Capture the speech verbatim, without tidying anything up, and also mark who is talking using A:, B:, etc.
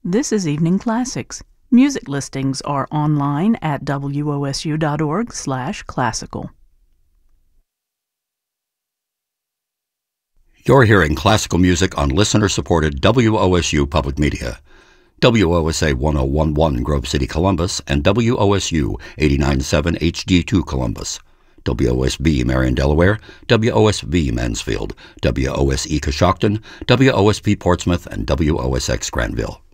A: This is Evening Classics. Music listings are online at W O S U dot org slash classical.
B: You're hearing classical music on listener-supported W O S U Public Media. W O S A one oh one point one Grove City, Columbus, and W O S U eighty-nine point seven H D two Columbus. W O S B Marion, Delaware, W O S V Mansfield, W O S E Coshocton, W O S P Portsmouth, and W O S X Granville.